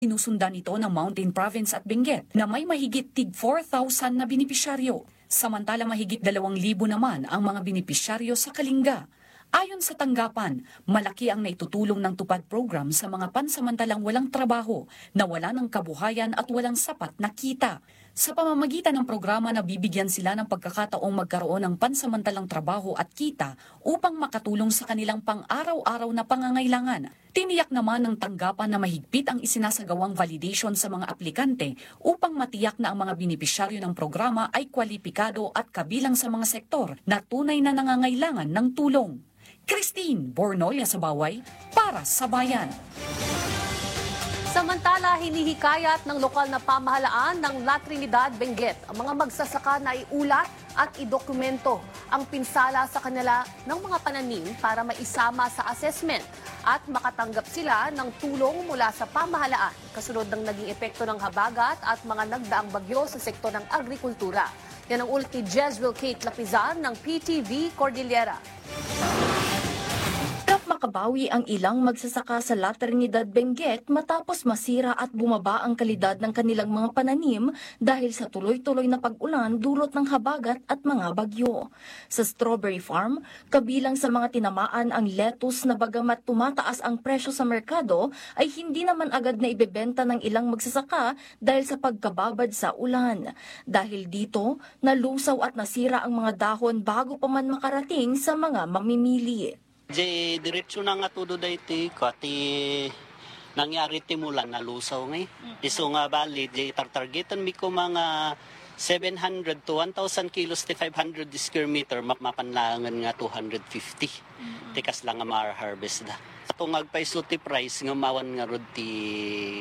Sinusundan ito ng Mountain Province at Benguet na may mahigit tig 4,000 na benepisyaryo. Samantala mahigit 2,000 naman ang mga benepisyaryo sa Kalinga. Ayon sa tanggapan, malaki ang naitutulong ng TUPAD program sa mga pansamantalang walang trabaho, na wala ng kabuhayan at walang sapat na kita. Sa pamamagitan ng programa, nabibigyan sila ng pagkakataong magkaroon ng pansamantalang trabaho at kita upang makatulong sa kanilang pang-araw-araw na pangangailangan. Tiniyak naman ng tanggapan na mahigpit ang isinasagawang validation sa mga aplikante upang matiyak na ang mga benepisyaryo ng programa ay kwalipikado at kabilang sa mga sektor na tunay na nangangailangan ng tulong. Christine Bornolia sa Baway para sa Bayan. Samantala, hinihikayat ng lokal na pamahalaan ng La Trinidad, Benguet ang mga magsasaka na iulat at idokumento ang pinsala sa kanila ng mga pananim para maisama sa assessment at makatanggap sila ng tulong mula sa pamahalaan kasunod ng naging epekto ng habagat at mga nagdaang bagyo sa sektor ng agrikultura. Yan ang ulat ni Jezreel Kate Lapizar ng PTV Cordillera. Makabawi ang ilang magsasaka sa La Trinidad, Benguet matapos masira at bumaba ang kalidad ng kanilang mga pananim dahil sa tuloy-tuloy na pag-ulan dulot ng habagat at mga bagyo. Sa strawberry farm, kabilang sa mga tinamaan ang lettuce na bagamat tumataas ang presyo sa merkado ay hindi naman agad na ibebenta ng ilang magsasaka dahil sa pagkababad sa ulan. Dahil dito, nalusaw at nasira ang mga dahon bago pa man makarating sa mga mamimili. Diretso na nga todo dayto kati nangyari timulan na lusaw ngay. Iso nga bali targetan mi ko mga 700 to 1,000 kilos ti 500 square meter mapanlangan nga 250. Tikas lang nga ma-harvest da. Kung agpaiso ti price nga mawan nga rod ti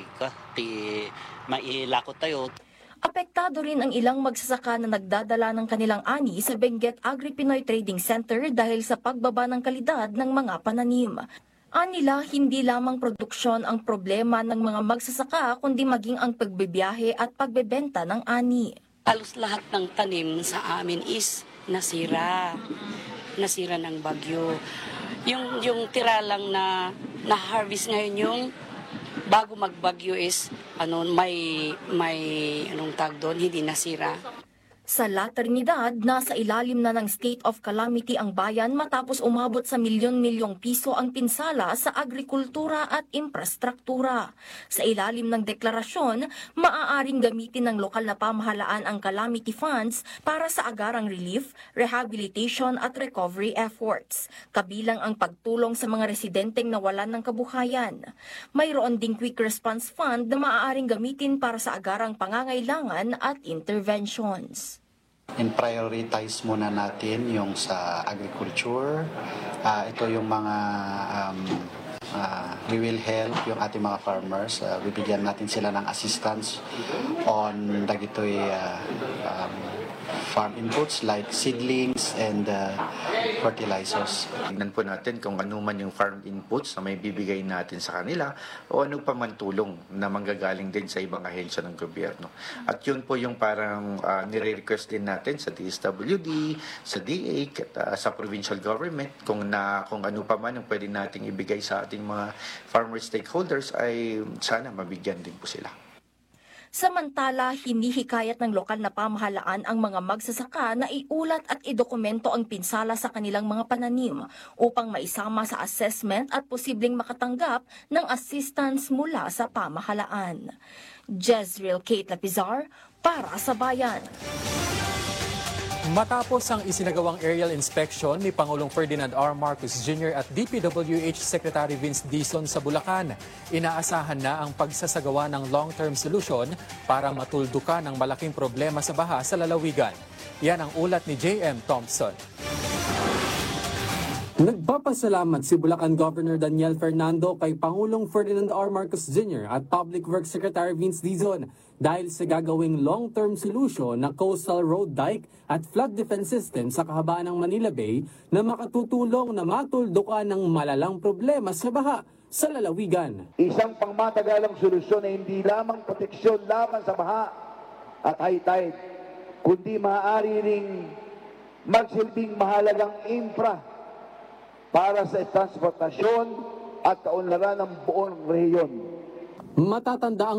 mailako tayo. Apektado rin ang ilang magsasaka na nagdadala ng kanilang ani sa Benguet Agri-Pinoy Trading Center dahil sa pagbaba ng kalidad ng mga pananim. Anila, hindi lamang produksyon ang problema ng mga magsasaka kundi maging ang pagbibiyahe at pagbebenta ng ani. Halos lahat ng tanim sa amin is nasira. Nasira ng bagyo. Yung tira lang na harvest ngayon yung bago magbagyo is may anong tag doon, hindi nasira. Sa La Trinidad, nasa ilalim na ng state of calamity ang bayan matapos umabot sa milyon-milyong piso ang pinsala sa agrikultura at infrastruktura. Sa ilalim ng deklarasyon, maaaring gamitin ng lokal na pamahalaan ang calamity funds para sa agarang relief, rehabilitation at recovery efforts, kabilang ang pagtulong sa mga residenteng nawalan ng kabuhayan. Mayroon ding quick response fund na maaaring gamitin para sa agarang pangangailangan at interventions. In-prioritize muna natin yung sa agriculture. Ito yung mga we will help yung ating mga farmers. Bibigyan natin sila ng assistance on dagitoy farm inputs like seedlings and fertilizers. Tingnan po natin kung ano man yung farm inputs na may bibigay natin sa kanila o ano pa man tulong na manggagaling din sa ibang ahensya ng gobyerno. At yun po yung parang nire-request din natin sa DSWD, sa DA, at sa provincial government kung ano pa man yung pwede nating ibigay sa ating mga farmer stakeholders ay sana mabigyan din po sila. Samantala, hinihikayat ng lokal na pamahalaan ang mga magsasaka na iulat at idokumento ang pinsala sa kanilang mga pananim upang maisama sa assessment at posibleng makatanggap ng assistance mula sa pamahalaan. Jezreel Kate Lapizar para sa Bayan. Matapos ang isinagawang aerial inspection ni Pangulong Ferdinand R. Marcos Jr. at DPWH Secretary Vince Dizon sa Bulacan, inaasahan na ang pagsasagawa ng long-term solution para matuldukan ang malaking problema sa baha sa lalawigan. Yan ang ulat ni J.M. Thompson. Nagpapasalamat si Bulacan Governor Daniel Fernando kay Pangulong Ferdinand R. Marcos Jr. at Public Works Secretary Vince Dizon dahil sa gagawing long-term solution na coastal road dike at flood defense system sa kahabaan ng Manila Bay na makatutulong na matuldukan ng malalang problema sa baha sa lalawigan. Isang pangmatagalang solusyon na hindi lamang proteksyon laban sa baha at high tide, kundi maaari ring magsilbing mahalagang infra para sa transportasyon at kaunlaran ng buong rehiyon. Matatanda ang